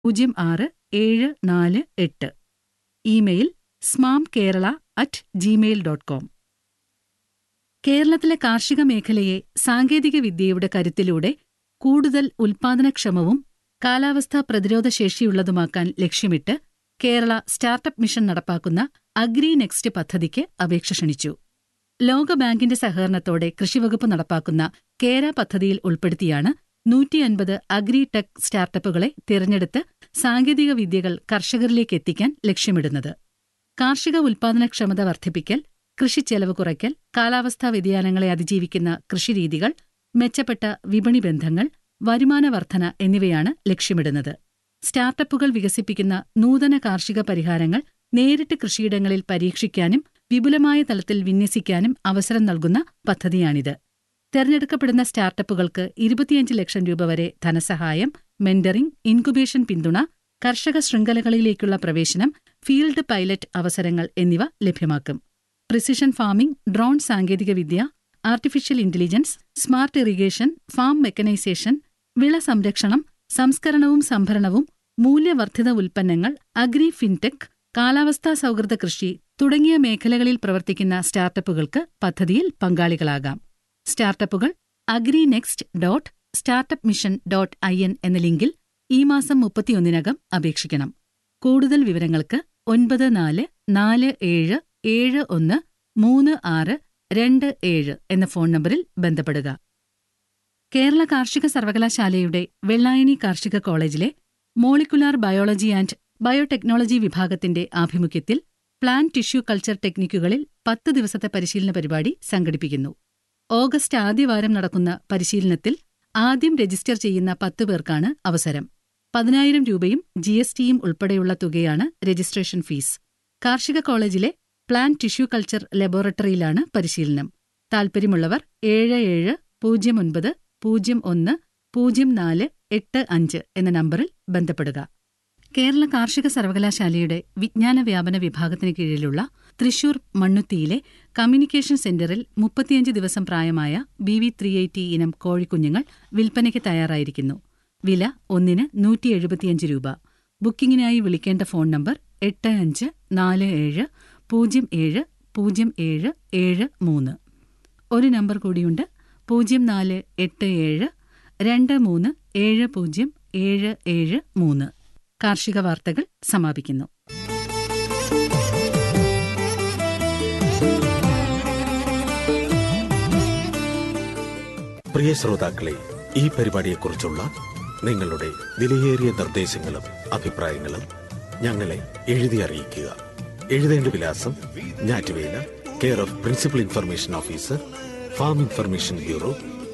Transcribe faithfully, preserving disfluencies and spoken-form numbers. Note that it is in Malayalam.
പൂജ്യം ആറ് ഏഴ് നാല് എട്ട്. Email സ്മാം Kerala at Gmail dot com. കേരളത്തിലെ കാർഷിക മേഖലയെ സാങ്കേതിക വിദ്യയുടെ കരുത്തിലൂടെ കൂടുതൽ ഉൽപ്പാദനക്ഷമവും കാലാവസ്ഥാ പ്രതിരോധ ശേഷിയുള്ളതുമാക്കാൻ ലക്ഷ്യമിട്ട് കേരള സ്റ്റാർട്ടപ്പ് മിഷൻ നടപ്പാക്കുന്ന അഗ്രി നെക്സ്റ്റ് പദ്ധതിക്ക് അപേക്ഷ ക്ഷണിച്ചു. ലോകബാങ്കിന്റെ സഹകരണത്തോടെ കൃഷിവകുപ്പ് നടപ്പാക്കുന്ന കേര പദ്ധതിയിൽ ഉൾപ്പെടുത്തിയാണ് നൂറ്റിയൻപത് അഗ്രി ടെക് സ്റ്റാർട്ടപ്പുകളെ തിരഞ്ഞെടുത്ത് സാങ്കേതിക വിദ്യകൾ കർഷകരിലേക്ക് എത്തിക്കാൻ ലക്ഷ്യമിടുന്നത്. കാർഷിക ഉൽപ്പാദനക്ഷമത വർദ്ധിപ്പിക്കൽ, കൃഷിച്ചെലവ് കുറയ്ക്കൽ, കാലാവസ്ഥാ വ്യതിയാനങ്ങളെ അതിജീവിക്കുന്ന കൃഷിരീതികൾ, മെച്ചപ്പെട്ട വിപണി ബന്ധങ്ങൾ, വരുമാന വർധന എന്നിവയാണ് ലക്ഷ്യമിടുന്നത്. സ്റ്റാർട്ടപ്പുകൾ വികസിപ്പിക്കുന്ന നൂതന കാർഷിക പരിഹാരങ്ങൾ നേരിട്ട് കൃഷിയിടങ്ങളിൽ പരീക്ഷിക്കാനും വിപുലമായ തലത്തിൽ വിന്യസിക്കാനും അവസരം നൽകുന്ന പദ്ധതിയാണിത്. തെരഞ്ഞെടുക്കപ്പെടുന്ന സ്റ്റാർട്ടപ്പുകൾക്ക് ഇരുപത്തിയഞ്ച് ലക്ഷം രൂപ വരെ ധനസഹായം, മെന്ററിംഗ്, ഇൻകുബേഷൻ പിന്തുണ, കർഷക ശൃംഖലകളിലേക്കുള്ള പ്രവേശനം, ഫീൽഡ് പൈലറ്റ് അവസരങ്ങൾ എന്നിവ ലഭ്യമാക്കും. പ്രിസിഷൻ ഫാമിംഗ്, ഡ്രോൺ സാങ്കേതികവിദ്യ, artificial intelligence, smart irrigation, farm mechanisation, വിള സംരക്ഷണം, സംസ്കരണവും സംഭരണവും, മൂല്യവർദ്ധിത ഉൽപ്പന്നങ്ങൾ, അഗ്രി ഫിൻടെക്, കാലാവസ്ഥാ സൗഹൃദ കൃഷി തുടങ്ങിയ മേഖലകളിൽ പ്രവർത്തിക്കുന്ന സ്റ്റാർട്ടപ്പുകൾക്ക് പദ്ധതിയിൽ പങ്കാളികളാകാം. സ്റ്റാർട്ടപ്പുകൾ agri next dot startup mission dot I N എന്ന ലിങ്കിൽ ഈ മാസം മുപ്പത്തിയൊന്നിനകം അപേക്ഷിക്കണം. കൂടുതൽ വിവരങ്ങൾക്ക് ഒൻപത് നാല് നാല് ഏഴ് ഏഴ് ഒന്ന് മൂന്ന് ആറ് രണ്ട് ഏഴ് എന്ന ഫോൺ നമ്പറിൽ ബന്ധപ്പെടുക. കേരള കാർഷിക സർവകലാശാലയുടെ വെള്ളായണി കാർഷിക കോളേജിലെ മോളിക്കുലാർ ബയോളജി ആൻഡ് ബയോടെക്നോളജി വിഭാഗത്തിന്റെ ആഭിമുഖ്യത്തിൽ പ്ലാന്റ് ടിഷ്യൂ കൾച്ചർ ടെക്നിക്കുകളിൽ പത്ത് ദിവസത്തെ പരിശീലന പരിപാടി സംഘടിപ്പിക്കുന്നു. ഓഗസ്റ്റ് ആദ്യവാരം നടക്കുന്ന പരിശീലനത്തിൽ ആദ്യം രജിസ്റ്റർ ചെയ്യുന്ന പത്ത് പേർക്കാണ് അവസരം. പതിനായിരം രൂപയും ജി എസ് ടിയും ഉൾപ്പെടെയുള്ള തുകയാണ് രജിസ്ട്രേഷൻ ഫീസ്. കാർഷിക കോളേജിലെ പ്ലാന്റ് ടിഷ്യൂ കൾച്ചർ ലബോറട്ടറിയിലാണ് പരിശീലനം. താൽപ്പര്യമുള്ളവർ ഏഴ് ഏഴ് പൂജ്യം ഒൻപത് പൂജ്യം ഒന്ന് പൂജ്യം നാല് എട്ട് അഞ്ച് എന്ന നമ്പറിൽ ബന്ധപ്പെടുക. കേരള കാർഷിക സർവകലാശാലയുടെ വിജ്ഞാന വ്യാപന വിഭാഗത്തിന് കീഴിലുള്ള തൃശൂർ മണ്ണുത്തിയിലെ കമ്മ്യൂണിക്കേഷൻ സെന്ററിൽ മുപ്പത്തിയഞ്ച് ദിവസം പ്രായമായ ബി വി ത്രീ എയ്റ്റി ഇനം കോഴിക്കുഞ്ഞുങ്ങൾ വിൽപ്പനയ്ക്ക് തയ്യാറായിരിക്കുന്നു. വില ഒന്നിന് നൂറ്റി എഴുപത്തിയഞ്ച് രൂപ. ബുക്കിംഗിനായി വിളിക്കേണ്ട ഫോൺ നമ്പർ എട്ട് അഞ്ച് നാല് ഏഴ് പൂജ്യം ഏഴ് പൂജ്യം ഏഴ് ഏഴ് മൂന്ന്. ഒരു നമ്പർ കൂടിയുണ്ട്, പൂജ്യം നാല് എട്ട് ഏഴ് രണ്ട് മൂന്ന് ഏഴ് പൂജ്യം ഏഴ് ഏഴ് മൂന്ന്. കാർഷിക വാർത്തകൾ സമാപിക്കുന്നു. പ്രിയ ശ്രോതാക്കളെ, ഈ പരിപാടിയെക്കുറിച്ചുള്ള നിങ്ങളുടെ വിലയേറിയ നിർദ്ദേശങ്ങളും അഭിപ്രായങ്ങളും ഞങ്ങളെ എഴുതി അറിയിക്കുക. എഴുതേണ്ട വിലാസം: ഞാറ്റുവേല, care of principal information officer, farm information bureau,